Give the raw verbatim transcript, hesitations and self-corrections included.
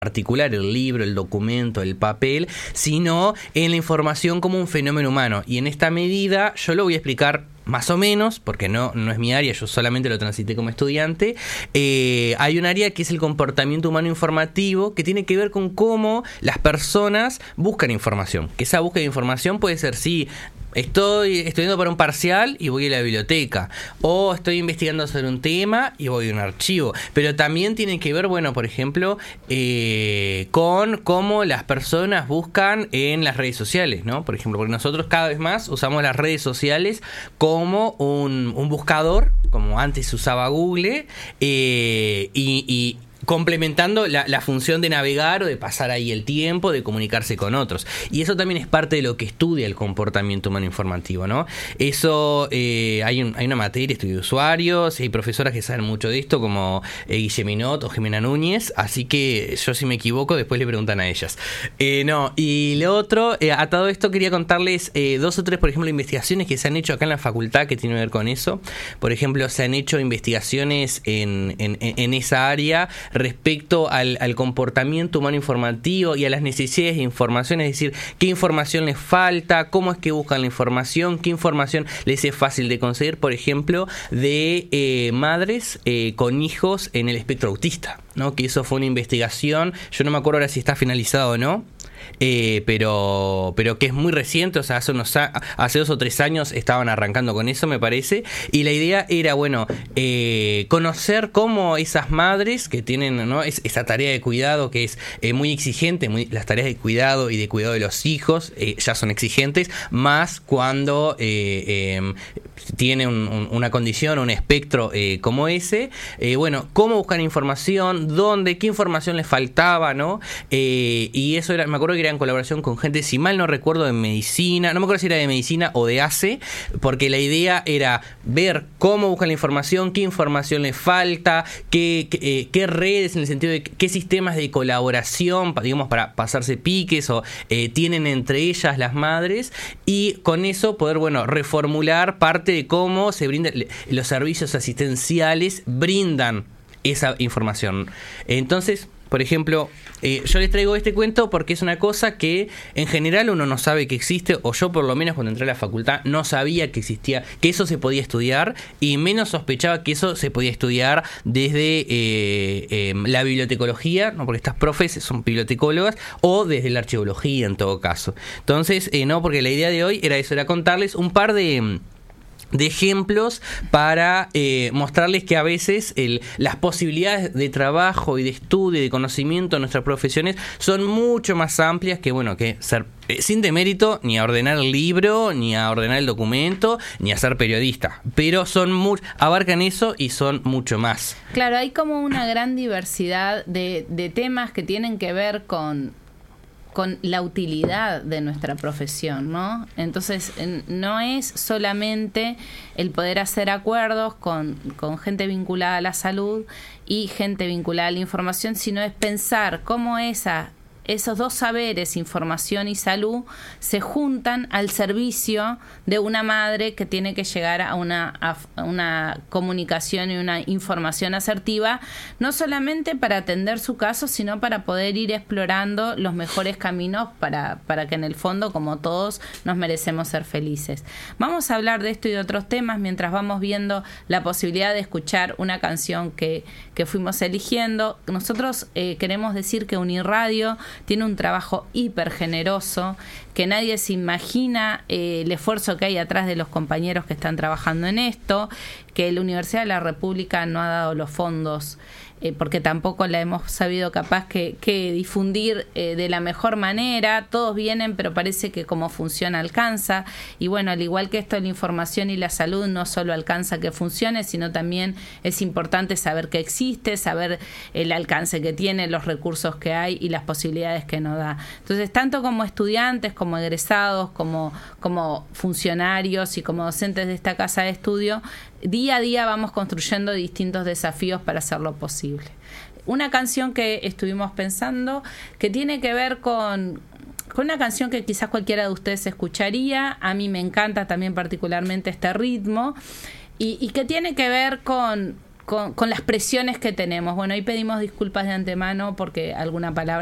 particular, el libro, el documento, el papel, sino en la información como un fenómeno humano. Y en esta medida yo lo voy a explicar más o menos, porque no, no es mi área, yo solamente lo transité como estudiante. Eh, hay un área que es el comportamiento humano informativo, que tiene que ver con cómo las personas buscan información. Que esa búsqueda de información puede ser, sí, estoy estudiando para un parcial y voy a la biblioteca, o estoy investigando sobre un tema y voy a un archivo, pero también tiene que ver, bueno, por ejemplo, eh, con cómo las personas buscan en las redes sociales, ¿no? Por ejemplo, porque nosotros cada vez más usamos las redes sociales como un, un buscador, como antes se usaba Google, eh, y, y complementando la, la función de navegar o de pasar ahí el tiempo, de comunicarse con otros. Y eso también es parte de lo que estudia el comportamiento humano informativo, ¿no? Eso, eh, hay, un, hay una materia, estudio de usuarios, hay profesoras que saben mucho de esto, como eh, Guille Minot o Jimena Núñez, así que yo, si me equivoco, después le preguntan a ellas. Eh, no, y lo otro, eh, atado a esto, quería contarles eh, dos o tres, por ejemplo, investigaciones que se han hecho acá en la facultad que tienen que ver con eso. Por ejemplo, se han hecho investigaciones en, en, en esa área respecto al, al comportamiento humano informativo y a las necesidades de información, es decir, qué información les falta, cómo es que buscan la información, qué información les es fácil de conseguir, por ejemplo, de eh, madres eh, con hijos en el espectro autista, ¿no? Que eso fue una investigación, yo no me acuerdo ahora si está finalizado o no, Eh, pero pero que es muy reciente, o sea, hace unos hace dos o tres años estaban arrancando con eso, me parece, y la idea era, bueno, eh, conocer cómo esas madres que tienen, ¿no?, es, esa tarea de cuidado que es eh, muy exigente, muy, las tareas de cuidado y de cuidado de los hijos eh, ya son exigentes, más cuando eh, eh, tiene un, un, una condición, un espectro eh, como ese, eh, bueno, cómo buscar información, dónde, qué información les faltaba, ¿no? Eh, y eso era, me acuerdo que era en colaboración con gente, si mal no recuerdo, de medicina, no me acuerdo si era de medicina o de A C E, porque la idea era ver cómo buscan la información, qué información les falta, qué, qué, eh, qué redes, en el sentido de qué sistemas de colaboración, digamos, para pasarse piques o eh, tienen entre ellas las madres, y con eso poder, bueno, reformular parte de cómo se brindan los servicios asistenciales, brindan esa información. Entonces, por ejemplo, eh, yo les traigo este cuento porque es una cosa que en general uno no sabe que existe, o yo por lo menos cuando entré a la facultad no sabía que existía, que eso se podía estudiar, y menos sospechaba que eso se podía estudiar desde eh, eh, la bibliotecología, ¿no?, porque estas profes son bibliotecólogas, o desde la archivología en todo caso. Entonces, eh, no, porque la idea de hoy era eso, era contarles un par de... de ejemplos para eh, mostrarles que a veces el, las posibilidades de trabajo y de estudio y de conocimiento en nuestras profesiones son mucho más amplias que, bueno, que ser, eh, sin demérito ni a ordenar el libro, ni a ordenar el documento, ni a ser periodista, pero son muy, abarcan eso y son mucho más. Claro, hay como una gran diversidad de, de temas que tienen que ver con con la utilidad de nuestra profesión, ¿no? Entonces, no es solamente el poder hacer acuerdos con, con gente vinculada a la salud y gente vinculada a la información, sino es pensar cómo esa esos dos saberes, información y salud, se juntan al servicio de una madre que tiene que llegar a una, a una comunicación y una información asertiva, no solamente para atender su caso, sino para poder ir explorando los mejores caminos para, para que en el fondo, como todos, nos merecemos ser felices. Vamos a hablar de esto y de otros temas mientras vamos viendo la posibilidad de escuchar una canción que, que fuimos eligiendo. Nosotros eh, queremos decir que Uniradio tiene un trabajo hiper generoso, que nadie se imagina eh, el esfuerzo que hay atrás de los compañeros que están trabajando en esto, que la Universidad de la República no ha dado los fondos eh, porque tampoco la hemos sabido capaz que, que difundir eh, de la mejor manera. Todos vienen, pero parece que como funciona alcanza, y bueno, al igual que esto de la información y la salud, no solo alcanza que funcione, sino también es importante saber que existe, saber el alcance que tiene, los recursos que hay y las posibilidades que nos da. Entonces, tanto como estudiantes, como egresados, como, como funcionarios y como docentes de esta casa de estudio, día a día vamos construyendo distintos desafíos para hacerlo posible. Una canción que estuvimos pensando que tiene que ver con, con una canción que quizás cualquiera de ustedes escucharía. A mí me encanta también particularmente este ritmo, y, y que tiene que ver con con, con las presiones que tenemos. Bueno, ahí pedimos disculpas de antemano porque alguna palabra